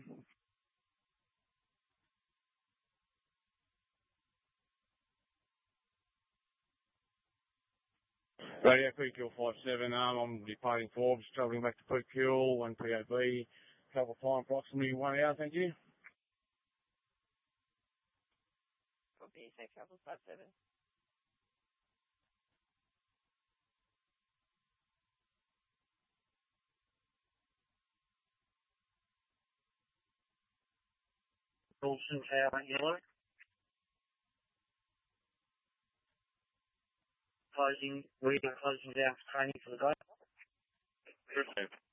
Radio PQL 57, I'm departing Forbes, travelling back to PQL and POB. Travel time approximately 1 hour, thank you. Copy, safe travel 57. Dawson Tower, yellow. We are closing down for training for the day.